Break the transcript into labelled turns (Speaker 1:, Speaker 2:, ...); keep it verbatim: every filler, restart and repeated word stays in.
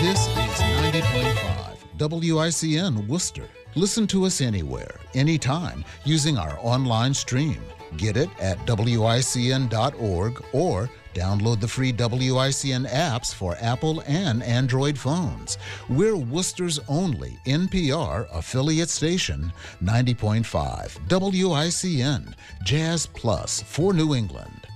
Speaker 1: This is ninety point five W I C N Worcester. Listen to us anywhere, anytime, using our online stream. Get it at W I C N dot org or download the free W I C N apps for Apple and Android phones. We're Worcester's only N P R affiliate station, ninety point five W I C N, Jazz Plus for New England.